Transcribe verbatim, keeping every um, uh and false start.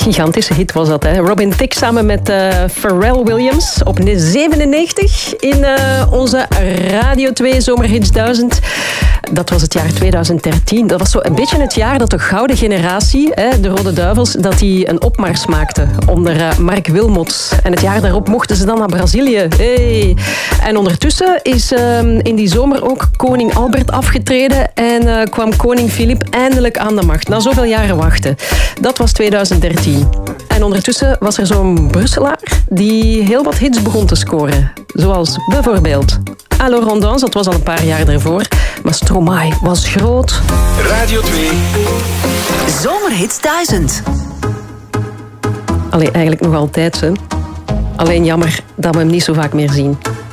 Gigantische hit was dat, hè? Robin Thicke samen met uh, Pharrell Williams op zevenennegentig in uh, onze Radio twee Zomerhits duizend. Dat was het jaar tweeduizend dertien. Dat was zo een beetje het jaar dat de gouden generatie, hè, de Rode Duivels, dat die een opmars maakte onder uh, Mark Wilmots. En het jaar daarop mochten ze dan naar Brazilië. Hey. En ondertussen is uh, in die zomer ook koning Albert afgetreden en uh, kwam koning Filip eindelijk aan de macht. Na zoveel jaren wachten. Dat was tweeduizend dertien. En ondertussen was er zo'n Brusselaar die heel wat hits begon te scoren. Zoals bijvoorbeeld Allo Rondance, dat was al een paar jaar daarvoor. Maar Stromae was groot. Radio twee. Zomerhits duizend. Allee, eigenlijk nog altijd, hè. Alleen jammer dat we hem niet zo vaak meer zien.